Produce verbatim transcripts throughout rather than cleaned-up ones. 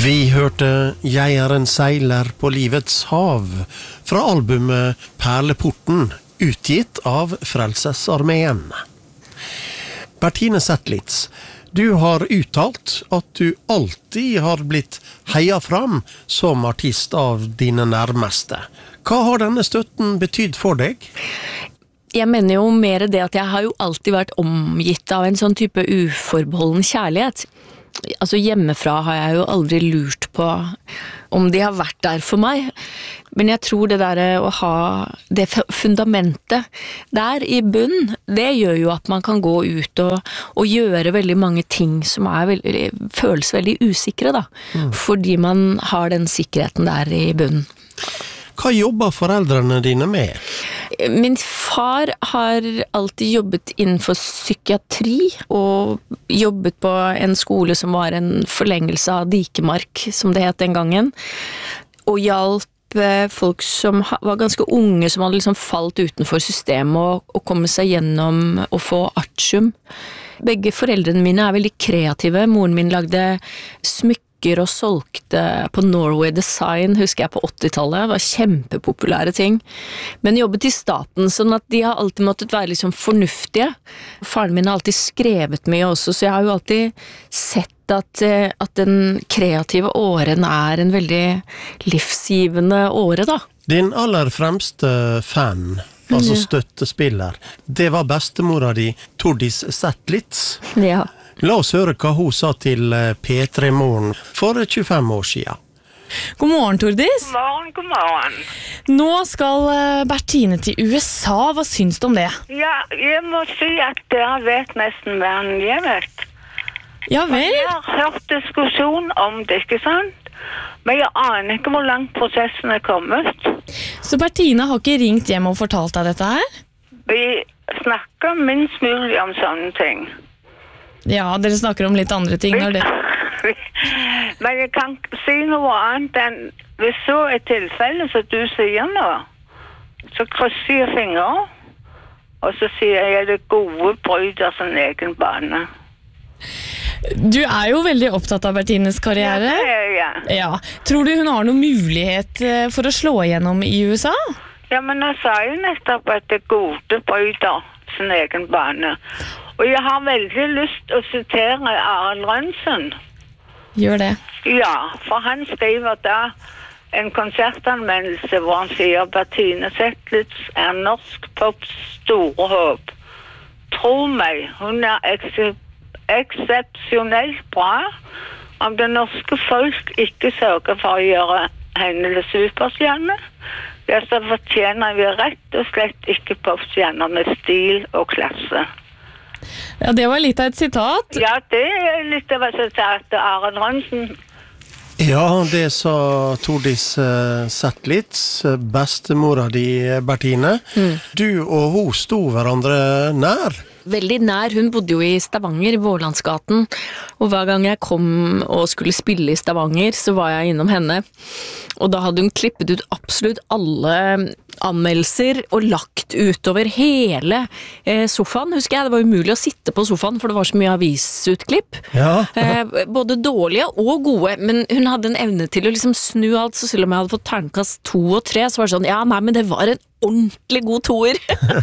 Vi hørte «Jeg er en seiler på livets hav» fra albumet Perleporten, utgitt av Frelsesarmeen. Bertine Zetlitz, du har uttalt at du alltid har blitt heia fram som artist av dine nærmeste. Hva har denne støtten betydd for deg? Jeg mener jo mer det at jeg har jo alltid vært omgitt av en sånn type uforbeholden kjærlighet. Altså hjemmefra har jeg jo aldri lurt på om de har vært der for meg. Men jeg tror det der å ha det fundamentet der i bunn, det gjør jo at man kan gå ut og, og gjøre veldig mange ting som er veldig, føles veldig usikre da. Mm. Fordi man har den sikkerheten der i bunn. Hva jobber foreldrene dine med? Min far har alltid jobbet innenfor psykiatri og jobbet på en skole som var en forlengelse av Dikemark, som det het den gangen, og hjalp folk som var ganske unge, som hadde liksom falt utenfor systemet og, og komme seg gjennom å få artium. Begge foreldrene mine er veldig kreative. Moren min lagde smykker og solgte på Norway Design, husker jeg, på åttitallet. Det var kjempepopulære ting. Men jobbet i staten, sånn at de har alltid måttet være liksom fornuftige. Faren min har alltid skrevet mye også, så jeg har jo alltid sett at, at den kreative åren er en veldig livsgivende åre, da. Din aller fremste fan, altså støttespiller, det var bestemora di, Tordis Zetlitz. Ja. La oss høre hva hun sa til P tre Morgen for tjuefem år siden. God morgen, Tordis. God morgen, god morgen. Nå skal Bertine til U S A. Hva syns du om det? Ja, jeg må si at dere vet nesten hva jeg vet. Ja vel? Jeg har hørt diskusjon om det, ikke sant? Men jeg aner ikke hvor langt prosessen er kommet. Så Bertine har ikke ringt hjem og fortalt deg dette her? Vi snakker minst mulig om sånne ting. Ja, dere snakker om litt andre ting når det... Men jeg kan si noe annet enn hvis så er tilfelle som du sier nå, så krysser jeg fingre, og så sier jeg det gode bryter sin egen bane. Du er jo veldig opptatt av Bertines karriere. Ja, det er jeg. Ja. Tror du hun har noen mulighet for å slå igjennom i U S A? Ja, men jeg sa jo nettopp at det gode bryter sin egen bane. Og jeg har veldig lyst å sitere Arild Rønsen. Gjør det. Ja, for han skriver da en konsertanmeldelse hvor han sier Bertine Zetlitz er norsk pops store håp. Tro meg, hun er eks- eksepsjonelt bra. Om det norske folk ikke sørger for å gjøre henne til superstjerne, ja, så fortjener vi rett og slett ikke popstjerner med stil og klasse. Ja, det var litt av et sitat. Ja, det er litt av et sitat av Arild Rønsen. Ja, det sa Tordis Zetlitz, bestemora di, Bertine. Mm. Du og hun sto hverandre nær. Veldig nær. Hun bodde jo i Stavanger, i Vårlandsgaten, og hver gang jeg kom og skulle spille i Stavanger, så var jeg innom henne. Og da hadde hun klippet ut absolutt alle anmeldelser og lagt utover hele eh, sofaen, husker jeg. Det var umulig å sitte på sofaen, for det var så mye avisutklipp. Ja. eh, både dårlige og gode, men hun hadde en evne til å liksom snu alt, så selv om jeg hadde fått terningkast to og tre, så var det sånn, ja, nei, men det var en ordentlig god toer.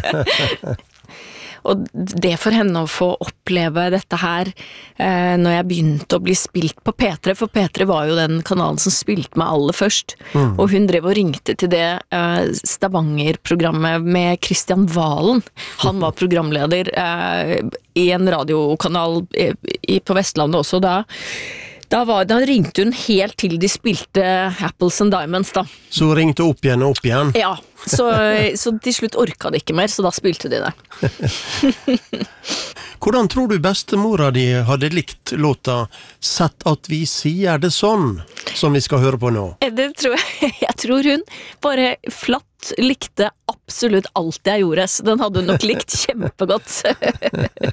Og det for henne å få oppleve dette her eh, når jeg begynte å bli spilt på P tre, for P tre var jo den kanalen som spilte meg aller først, mm. og hun drev og ringte til det eh, Stavanger-programmet med Kristian Valen. Han var programleder eh, i en radiokanal i, i, på Vestlandet også da. Da, var, da ringte hun helt til de spilte Apples and Diamonds da. Så ringte opp igjen og opp igjen? Ja, så, så til slutt orket det ikke mer, så da spilte de det. Hvordan tror du bestemora di hadde likt låta «Sett at vi sier det sånn», som vi skal høre på nå? Det tror jeg, jeg tror hun bare flatt likte absolutt alt jeg gjorde, så den hadde hun nok likt kjempegodt.